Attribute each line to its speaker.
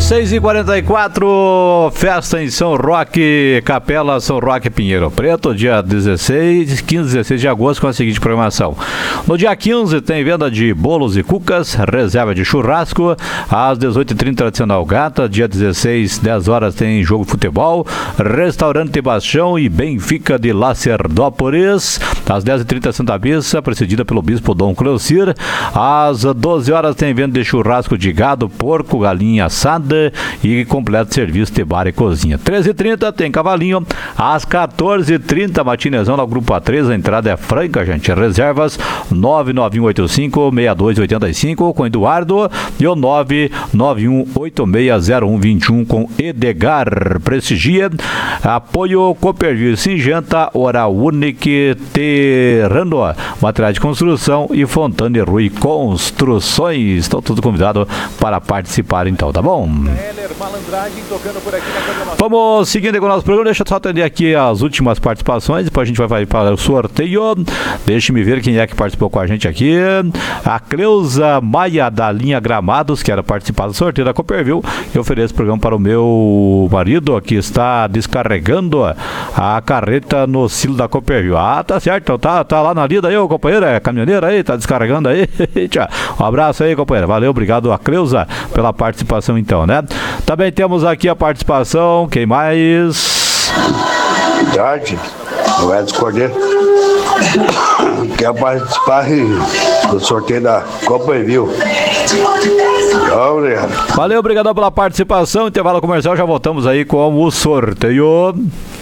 Speaker 1: 6h44, festa em São Roque, Capela São Roque Pinheiro Preto, dia 15 e 16 de agosto, com a seguinte programação. No dia 15 tem venda de bolos e cucas, reserva de churrasco, às 18h30 tradicional gata, dia 16, 10 horas tem jogo de futebol, restaurante Bastião e Benfica de Lacerdópolis, às 10h30 Santa Missa, precedida pelo bispo Dom Cleocir, às 12 horas tem venda de churrasco de gado, porco, galinha assada e completo serviço de bar e cozinha. 13h30 tem cavalinho, às 14h30 matinezão no grupo A3, a entrada é franca, gente. Reservas 99185-6285 com Eduardo e o 991860121 com Edgar. Prestigia. Apoio Cooperville Singenta, Oral Unique, Terrano, materiais de construção e Fontana e Rui Construções. Estão todos convidados para participar então, tá bom? Vamos seguindo com o nosso programa. Deixa eu só atender aqui as últimas participações, depois a gente vai para o sorteio. Deixe-me ver quem é que participou com a gente aqui. A Cleusa Maia da linha Gramados, que era participar do sorteio da Cooperville. Eu ofereço o programa para o meu marido, que está descarregando a carreta no silo da Cooperville. Ah, tá certo, tá lá na lida aí, o companheiro, é caminhoneiro aí, tá descarregando aí. Um abraço aí, companheiro. Valeu, obrigado a Cleusa pela participação então, né? Também temos aqui a participação, quem mais?
Speaker 2: Boa tarde, o Edson Cordeiro. Quer participar do sorteio da Cooperville.
Speaker 1: Valeu, obrigado pela participação. Intervalo comercial, já voltamos aí com o sorteio.